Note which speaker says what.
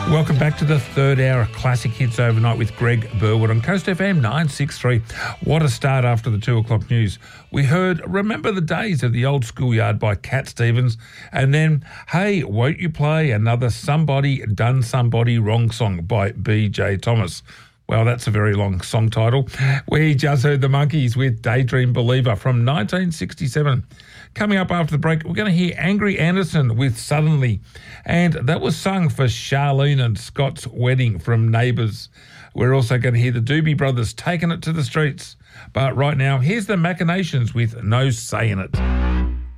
Speaker 1: Welcome back to the third hour of Classic Hits Overnight with Greg Burwood on Coast FM 963. What a start after the 2 o'clock news. We heard Remember the Days of the Old Schoolyard by Cat Stevens, and then Hey, Won't You Play Another Somebody Done Somebody Wrong Song by B.J. Thomas. Well, that's a very long song title. We just heard the Monkees with Daydream Believer from 1967. Coming up after the break, we're going to hear Angry Anderson with Suddenly. And that was sung for Charlene and Scott's wedding from Neighbours. We're also going to hear the Doobie Brothers taking it to the streets. But right now, here's the Machinations with No Say in It.